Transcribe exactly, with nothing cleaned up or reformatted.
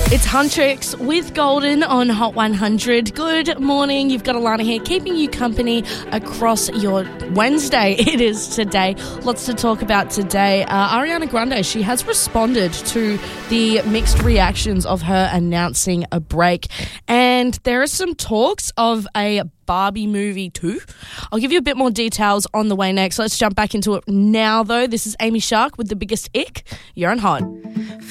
It's Huntrix with Golden on Hot one hundred. Good morning. You've got Alana here keeping you company across your Wednesday. It is today. Lots to talk about today. Uh, Ariana Grande, she has responded to the mixed reactions of her announcing a break. And there are some talks of a Barbie movie too. I'll give you a bit more details on the way next. Let's jump back into it now, though. This is Amy Shark with The Biggest Ick. You're on Hot.